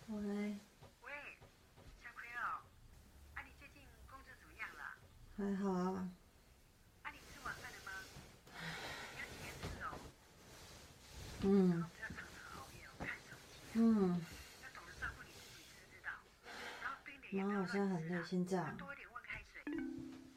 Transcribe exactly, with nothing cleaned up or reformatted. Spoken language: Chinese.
喂， 喂，小葵哦，啊，你最近工作怎么样了？ 还好啊。 啊，你吃晚饭了吗？你要记得吃哦，然嗯后不要常常熬夜哦，看手机啊， 嗯， 要懂得照顾你自己，知不知道？然后冰的也不妈， 要我现在很累， 乱吃啦， 先这样。 要多一点